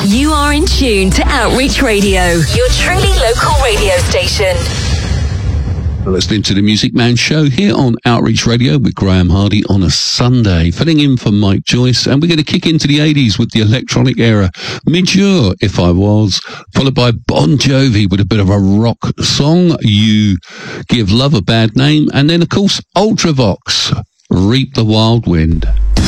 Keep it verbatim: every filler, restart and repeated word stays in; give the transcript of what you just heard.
You are in tune to Outreach Radio, your truly local radio station. Well, listening to the Music Man Show here on Outreach Radio with Graham Hardy on a Sunday, filling in for Mike Joyce, and we're going to kick into the eighties with the electronic era. Midure, If I Was, followed by Bon Jovi with a bit of a rock song, You Give Love a Bad Name, and then, of course, Ultravox, Reap the Wild Wind.